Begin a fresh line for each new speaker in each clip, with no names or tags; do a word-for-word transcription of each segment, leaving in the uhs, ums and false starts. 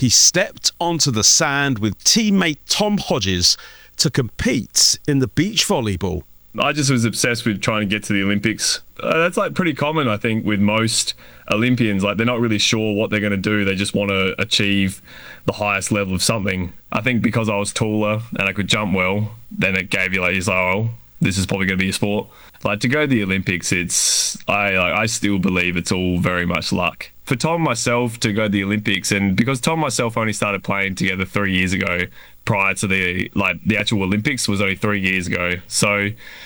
he stepped onto the sand with teammate Tom Hodges to compete in the beach volleyball.
I just was obsessed with trying to get to the Olympics. Uh, that's like pretty common, I think, with most Olympians. Like, they're not really sure what they're going to do. They just want to achieve the highest level of something. I think because I was taller and I could jump well, then it gave you like, it's like, oh, this is probably going to be a sport. Like, to go to the Olympics, it's I like, I still believe it's all very much luck. For Tom and myself to go to the Olympics, and because Tom and myself only started playing together three years ago, prior to the like the actual Olympics was only three years ago. So,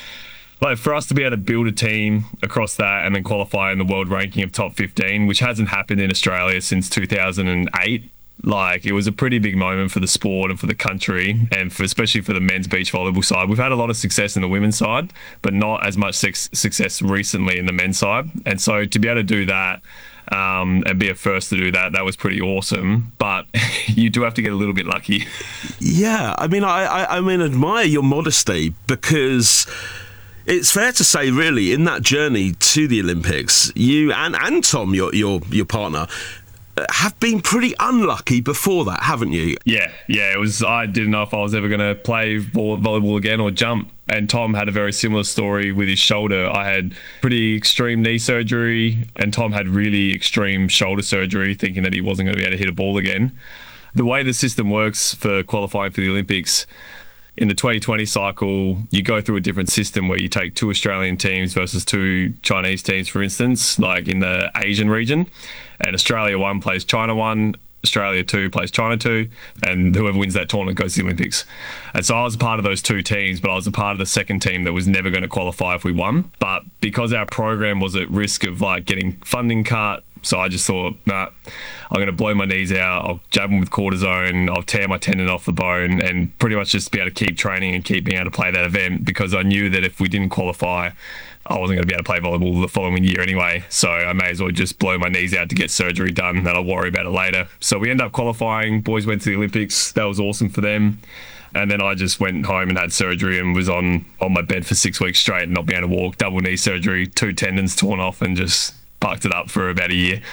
like, for us to be able to build a team across that and then qualify in the world ranking of top fifteen, which hasn't happened in Australia since two thousand eight. Like, it was a pretty big moment for the sport and for the country, and for especially for the men's beach volleyball side. We've had a lot of success in the women's side, but not as much sex- success recently in the men's side. And so to be able to do that um, and be a first to do that, that was pretty awesome. But you do have to get a little bit lucky.
Yeah, I mean, I, I, I mean, admire your modesty, because it's fair to say, really, in that journey to the Olympics, you and, and Tom, your your your partner, have been pretty unlucky before that, haven't you?
Yeah, yeah. It was. I didn't know if I was ever going to play volleyball again or jump. And Tom had a very similar story with his shoulder. I had pretty extreme knee surgery, and Tom had really extreme shoulder surgery, thinking that he wasn't going to be able to hit a ball again. The way the system works for qualifying for the Olympics, in the twenty twenty cycle, you go through a different system where you take two Australian teams versus two Chinese teams, for instance, like in the Asian region. And Australia one plays China one, Australia two plays China two, and whoever wins that tournament goes to the Olympics. And so I was a part of those two teams, but I was a part of the second team that was never going to qualify if we won. But because our program was at risk of like getting funding cut, so I just thought, nah, I'm going to blow my knees out. I'll jab them with cortisone. I'll tear my tendon off the bone and pretty much just be able to keep training and keep being able to play that event, because I knew that if we didn't qualify, I wasn't going to be able to play volleyball the following year anyway. So I may as well just blow my knees out to get surgery done, and I'll worry about it later. So we ended up qualifying. Boys went to the Olympics. That was awesome for them. And then I just went home and had surgery and was on, on my bed for six weeks straight and not being able to walk. Double knee surgery, two tendons torn off, and just parked it up for about a year.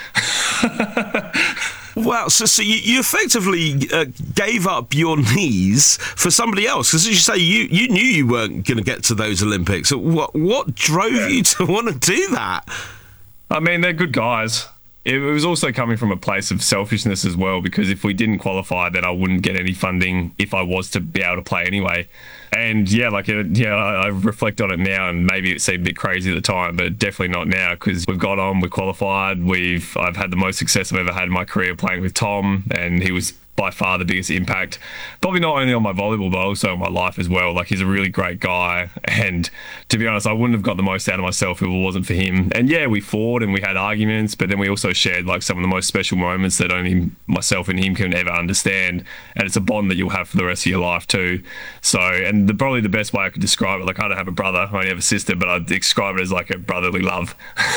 Wow, so, so you, you effectively uh, gave up your knees for somebody else, because as you say, you, you knew you weren't going to get to those Olympics. So what what drove yeah. you to want to do that?
I mean, they're good guys. It was also coming from a place of selfishness as well, because if we didn't qualify, then I wouldn't get any funding if I was to be able to play anyway. And yeah, like, it, yeah, I, I reflect on it now, and maybe it seemed a bit crazy at the time, but definitely not now, because we've got on, we've qualified, we've, I've had the most success I've ever had in my career playing with Tom, and he was by far the biggest impact, probably not only on my volleyball, but also on my life as well. Like, he's a really great guy, and to be honest, I wouldn't have got the most out of myself if it wasn't for him. And yeah, we fought and we had arguments, but then we also shared like some of the most special moments that only myself and him can ever understand, and it's a bond that you'll have for the rest of your life too. So, and the, probably the best way I could describe it, like, I don't have a brother, I only have a sister, but I'd describe it as like a brotherly love.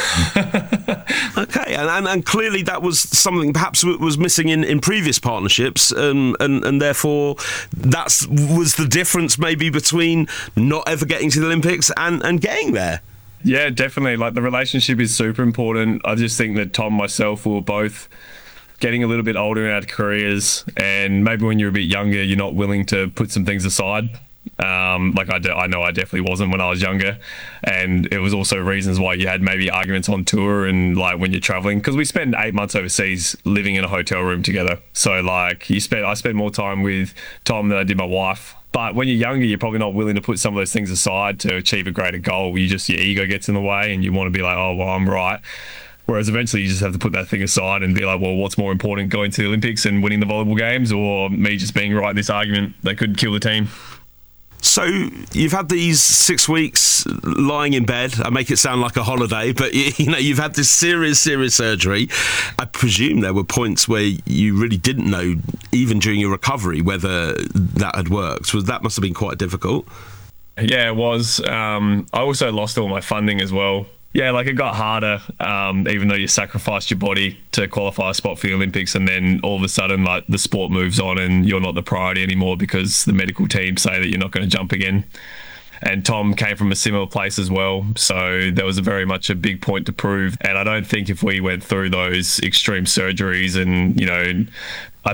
Okay, and, and and clearly that was something perhaps was missing in, in previous partnerships, um, and and therefore that's was the difference maybe between not ever getting to the Olympics and, and getting there.
Yeah, definitely. Like, the relationship is super important. I just think that Tom and myself were both getting a little bit older in our careers, and maybe when you're a bit younger, you're not willing to put some things aside. Um, like I, de- I know I definitely wasn't when I was younger, and it was also reasons why you had maybe arguments on tour and like when you're traveling, because we spent eight months overseas living in a hotel room together. So like you spent, I spent more time with Tom than I did my wife. But when you're younger, you're probably not willing to put some of those things aside to achieve a greater goal. You just, your ego gets in the way, and you want to be like, oh well, I'm right. Whereas eventually you just have to put that thing aside and be like, well, what's more important, going to the Olympics and winning the volleyball games, or me just being right in this argument that could kill the team?
So you've had these six weeks lying in bed. I make it sound like a holiday, but you know you've had this serious, serious surgery. I presume there were points where you really didn't know, even during your recovery, whether that had worked. Was that must have been quite difficult?
Yeah, it was. Um, I also lost all my funding as well. Yeah, like, it got harder, um, even though you sacrificed your body to qualify a spot for the Olympics, and then all of a sudden, like, the sport moves on and you're not the priority anymore because the medical team say that you're not going to jump again. And Tom came from a similar place as well, so there was a very much a big point to prove. And I don't think if we went through those extreme surgeries and, you know,